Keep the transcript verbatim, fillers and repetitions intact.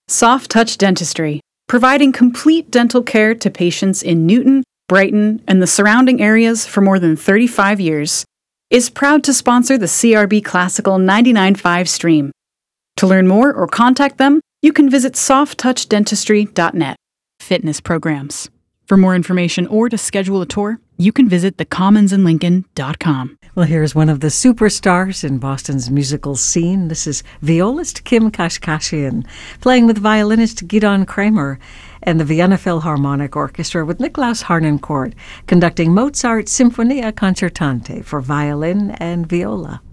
Soft Touch Dentistry, providing complete dental care to patients in Newton, Brighton, and the surrounding areas for more than thirty-five years, is proud to sponsor the C R B Classical ninety-nine point five stream. To learn more or contact them, you can visit soft touch dentistry dot net. Fitness programs. For more information or to schedule a tour, you can visit the commons in lincoln dot com. Well, here's one of the superstars in Boston's musical scene. This is violist Kim Kashkashian, playing with violinist Gidon Kramer and the Vienna Philharmonic Orchestra with Niklaus Harnoncourt, conducting Mozart's Sinfonia Concertante for violin and viola.